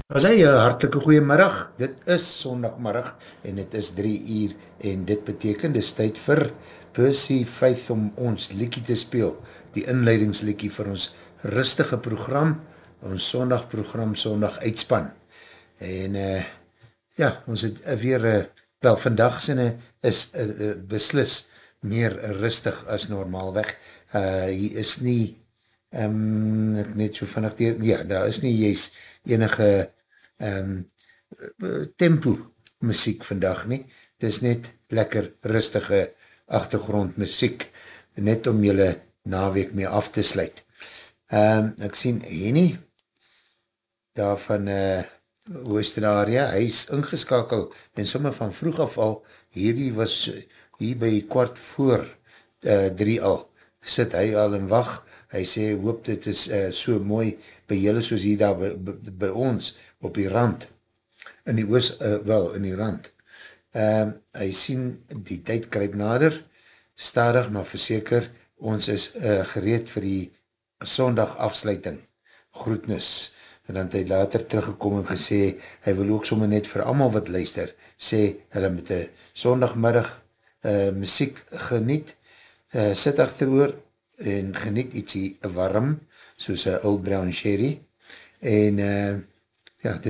As hy, hartelike goeiemiddag, dit is sondagmiddag en het is 3 uur en dit beteken dis tyd vir Percy Faith om ons liekie te speel, die inleidingsliekie vir ons rustige program, ons sondagprogram, sondag uitspan. En ja, ons het weer, wel vandag sinne is beslis meer rustig as normaalweg. Hier is nie, ek net so vannig, ja, daar is nie juist enige um, tempo muziek vandag nie, dis net lekker rustige achtergrondmuziek, net om jylle naweek mee af te sluit. Ek sien Henny, daar van Oostenaria, hy is ingeskakel en somme van vroeg af al, hierdie was hier by 3:15 al, sit hy al in wacht, hy sê, hoop dit is so mooi by jylle soos hier daar by ons, op die rand, in die wel, in die rand. Hy sien, die tyd kryp nader, stadig maar verseker, ons is gereed vir die sondag afsluiting, groetnis, en dan het hy later teruggekom en gesê, hy wil ook sommer net vir almal wat luister, sê, hulle met die sondagmiddag muziek geniet, sit achteroor en geniet ietsie warm, soos Old Brown Sherry, en ja,